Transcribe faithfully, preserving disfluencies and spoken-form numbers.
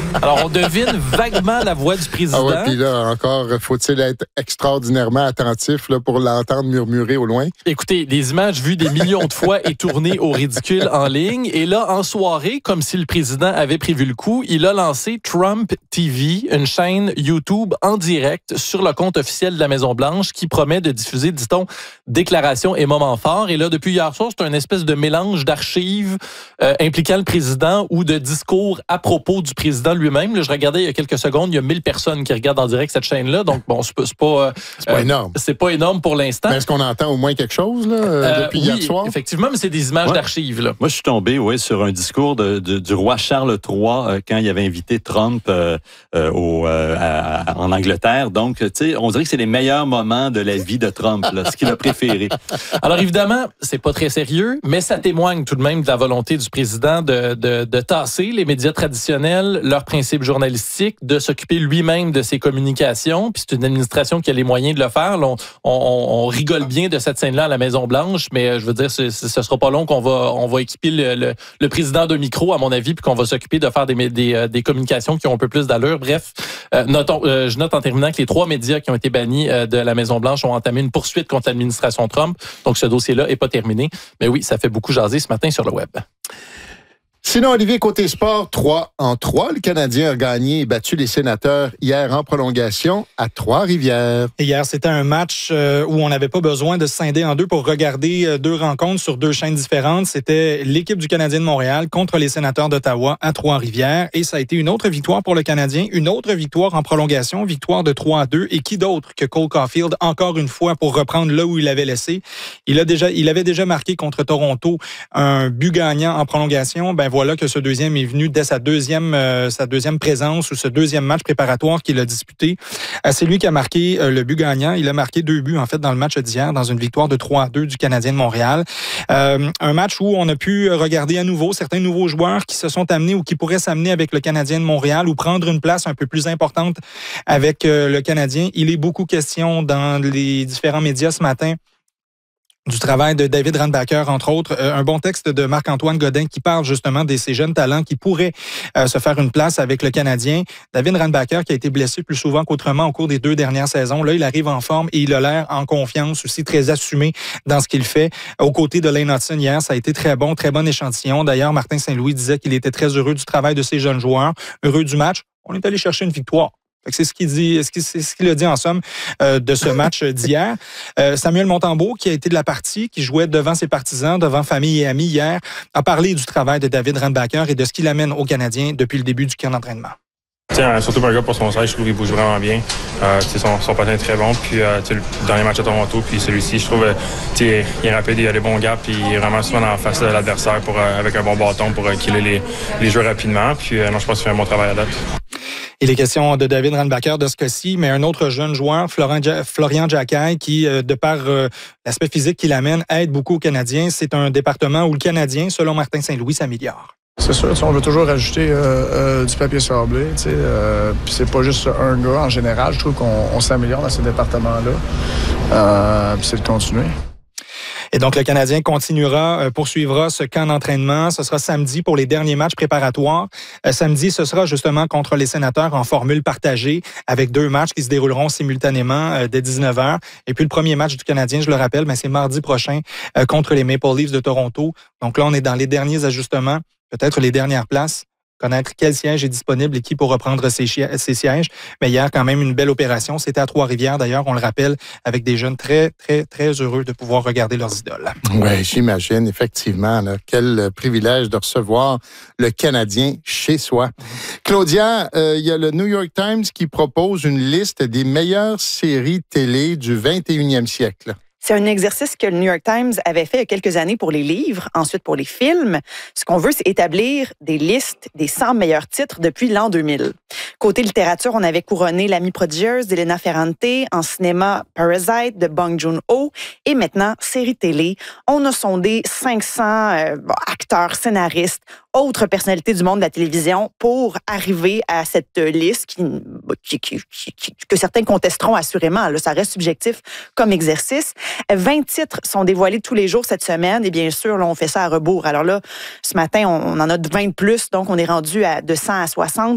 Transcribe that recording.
Alors, on devine vaguement la voix du président. Ah ouais, puis là, encore, faut-il être extraordinairement attentif là, pour l'entendre murmurer au loin? Écoutez, des images vues des millions de fois et tournées au ridicule en ligne. Et là, en soirée, comme si le président avait prévu le coup, il a lancé Trump T V, une chaîne YouTube en direct sur le compte officiel de la Maison-Blanche qui promet de diffuser, dit-on, déclarations et moments forts. Et là, depuis hier soir, c'est un espèce de mélange d'archives euh, impliquant le président ou de discours à propos du président lui-même. Là, je regardais il y a quelques secondes, il y a mille personnes qui regardent en direct cette chaîne-là. Donc, bon, c'est pas, c'est pas, euh, c'est pas énorme. C'est pas énorme pour l'instant. Mais est-ce qu'on entend au moins quelque chose là, euh, depuis oui, hier soir? Effectivement, mais c'est des images ouais. d'archives. Là. Moi, je suis tombé ouais, sur un discours de, de, du roi Charles trois euh, quand il avait invité Trump euh, euh, au, euh, à, à, en Angleterre. Donc, tu sais, on dirait que c'est les meilleurs moments de la vie de Trump, là, ce qu'il a préféré. Alors, évidemment, c'est pas très sérieux, mais ça témoigne tout de même de la volonté du président de, de, de tasser les médias traditionnels, leurs principes journalistiques, de s'occuper lui-même de ses communications. Puis c'est une administration qui a les moyens de le faire. Là, on, on, on rigole bien de cette scène-là à la Maison-Blanche, mais je veux dire, ce, ce sera pas long qu'on va, on va équiper le, le, le président de micro, à mon avis, puis qu'on va s'occuper de faire des, des, des communications qui ont un peu plus d'allure. Bref, euh, notons, euh, je note en terminant que les trois médias qui ont été bannis euh, de la Maison-Blanche ont entamé une poursuite contre l'administration Trump. Donc, ce dossier-là est pas terminé. Mais oui, ça fait beaucoup jaser ce matin sur le web. Sinon, Olivier, côté sport, trois en trois. Le Canadien a gagné et battu les Sénateurs hier en prolongation à Trois-Rivières. Et hier, c'était un match euh, où on n'avait pas besoin de se scinder en deux pour regarder euh, deux rencontres sur deux chaînes différentes. C'était l'équipe du Canadien de Montréal contre les Sénateurs d'Ottawa à Trois-Rivières. Et ça a été une autre victoire pour le Canadien, une autre victoire en prolongation, victoire de trois à deux. Et qui d'autre que Cole Caulfield, encore une fois, pour reprendre là où il avait laissé. Il, a déjà, il avait déjà marqué contre Toronto un but gagnant en prolongation. Ben voilà que ce deuxième est venu dès sa deuxième, euh, sa deuxième présence ou ce deuxième match préparatoire qu'il a disputé. Euh, c'est lui qui a marqué euh, le but gagnant. Il a marqué deux buts, en fait, dans le match d'hier, dans une victoire de trois à deux du Canadien de Montréal. Euh, un match où on a pu regarder à nouveau certains nouveaux joueurs qui se sont amenés ou qui pourraient s'amener avec le Canadien de Montréal ou prendre une place un peu plus importante avec euh, le Canadien. Il est beaucoup question dans les différents médias ce matin du travail de David Randbacker, entre autres. Euh, un bon texte de Marc-Antoine Godin qui parle justement de ces jeunes talents qui pourraient euh, se faire une place avec le Canadien. David Randbacker qui a été blessé plus souvent qu'autrement au cours des deux dernières saisons. Là, il arrive en forme et il a l'air en confiance aussi, très assumé dans ce qu'il fait. Aux côtés de Lane Hudson hier, ça a été très bon, très bon échantillon. D'ailleurs, Martin Saint-Louis disait qu'il était très heureux du travail de ces jeunes joueurs, heureux du match. On est allé chercher une victoire. C'est ce qu'il dit, c'est ce qu'il a dit en somme euh, de ce match d'hier. Euh, Samuel Montembeault, qui a été de la partie, qui jouait devant ses partisans, devant famille et amis hier, a parlé du travail de David Randbacker et de ce qu'il amène aux Canadiens depuis le début du camp d'entraînement. T'sais, surtout pour un gars pour son size, je trouve qu'il bouge vraiment bien. Euh, son, son patin est très bon. Puis euh, le dernier match à Toronto, puis celui-ci, je trouve euh, il est rapide, il a des bons gaps, puis il est vraiment souvent en face de l'adversaire pour, euh, avec un bon bâton pour euh, killer les, les jeux rapidement. Puis euh, non, je pense qu'il fait un bon travail à date. Il est question de David Randbacker de ce cas-ci, mais un autre jeune joueur, Florian, Florian Jacquet, qui, de par euh, l'aspect physique qu'il amène, aide beaucoup aux Canadiens. C'est un département où le Canadien, selon Martin Saint-Louis, s'améliore. C'est sûr, on veut toujours rajouter euh, euh, du papier sablé. Euh, Puis c'est pas juste un gars en général. Je trouve qu'on on s'améliore dans ce département-là. Euh, Puis c'est de continuer. Et donc, le Canadien continuera, euh, poursuivra ce camp d'entraînement. Ce sera samedi pour les derniers matchs préparatoires. Euh, samedi, ce sera justement contre les Sénateurs en formule partagée avec deux matchs qui se dérouleront simultanément euh, dès dix-neuf heures. Et puis, le premier match du Canadien, je le rappelle, ben, c'est mardi prochain euh, contre les Maple Leafs de Toronto. Donc là, on est dans les derniers ajustements, peut-être les dernières places. Connaître quel siège est disponible et qui pour reprendre ces, chi- ces sièges. Mais hier, quand même, une belle opération. C'était à Trois-Rivières, d'ailleurs, on le rappelle, avec des jeunes très, très, très heureux de pouvoir regarder leurs idoles. Oui, j'imagine, effectivement. Là, quel privilège de recevoir le Canadien chez soi. Claudia, il euh, y a le New York Times qui propose une liste des meilleures séries télé du vingt et unième siècle. C'est un exercice que le New York Times avait fait il y a quelques années pour les livres, ensuite pour les films. Ce qu'on veut, c'est établir des listes des cent meilleurs titres depuis l'an deux mille. Côté littérature, on avait couronné L'Amie prodigieuse d'Elena Ferrante, en cinéma Parasite de Bong Joon-ho, et maintenant, série télé. On a sondé cinq cents euh, acteurs, scénaristes, autres personnalités du monde de la télévision pour arriver à cette liste qui, qui, qui, qui, que certains contesteront assurément. Là, ça reste subjectif comme exercice. vingt titres sont dévoilés tous les jours cette semaine et bien sûr, là, on fait ça à rebours. Alors là, ce matin, on, on en a vingt de plus, donc on est rendu à de cent à soixante.